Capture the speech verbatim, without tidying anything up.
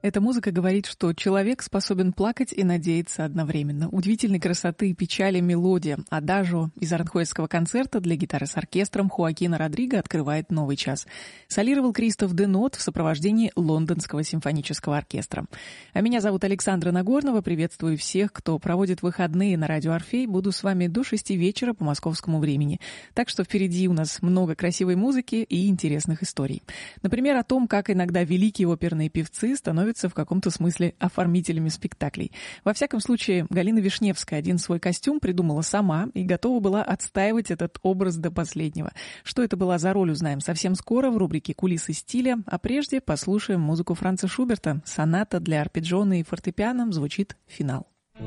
Эта музыка говорит, что человек способен плакать и надеяться одновременно. Удивительной красоты и печали мелодия «Адажио» из Аранхуэсского концерта для гитары с оркестром Хоакина Родриго открывает новый час. Солировал Кристоф де Нот в сопровождении Лондонского симфонического оркестра. А меня зовут Александра Нагорнова. Приветствую всех, кто проводит выходные на радио «Орфей». Буду с вами до шести вечера по московскому времени. Так что впереди у нас много красивой музыки и интересных историй. Например, о том, как иногда великие оперные певцы становятся в каком-то смысле оформителями спектаклей. Во всяком случае, Галина Вишневская один свой костюм придумала сама и готова была отстаивать этот образ до последнего. Что это была за роль, узнаем совсем скоро в рубрике «Кулисы стиля», а прежде послушаем музыку Франца Шуберта. Соната для арпеджино и фортепиано, звучит «Финал».